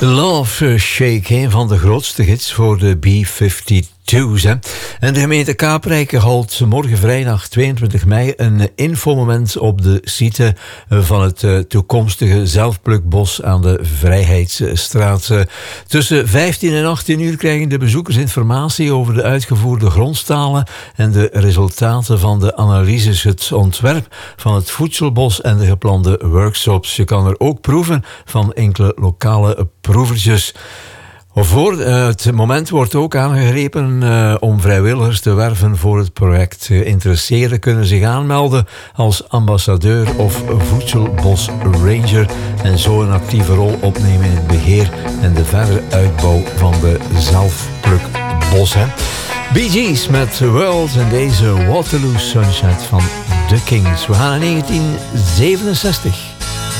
Love Shake, een van de grootste hits voor de B-52's. Hè. En de gemeente Kaaprijke houdt morgen vrijdag 22 mei een infomoment op de site van het toekomstige zelfplukbos aan de Vrijheidsstraat. Tussen 15 en 18 uur krijgen de bezoekers informatie over de uitgevoerde grondstalen en de resultaten van de analyses, het ontwerp van het voedselbos en de geplande workshops. Je kan er ook proeven van enkele lokale proevertjes. Voor het moment wordt ook aangegrepen om vrijwilligers te werven voor het project. Geïnteresseerden kunnen zich aanmelden als ambassadeur of voedselbosranger en zo een actieve rol opnemen in het beheer en de verdere uitbouw van de zelfplukbos. Bee Gees met The World en deze Waterloo Sunset van The Kings. We gaan naar 1967.